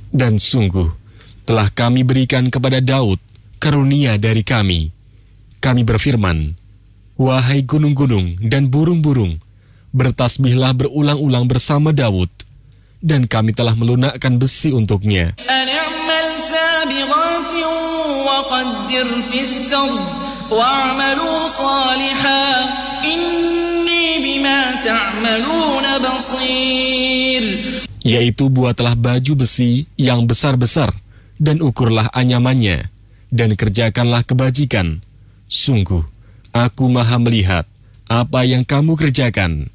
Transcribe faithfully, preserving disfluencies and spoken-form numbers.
Dan sungguh, telah kami berikan kepada Daud karunia dari kami. Kami berfirman, wahai gunung-gunung dan burung-burung, bertasbihlah berulang-ulang bersama Daud. Dan kami telah melunakkan besi untuknya. Yaitu buatlah baju besi yang besar-besar, dan ukurlah anyamannya, dan kerjakanlah kebajikan. Sungguh, aku maha melihat apa yang kamu kerjakan.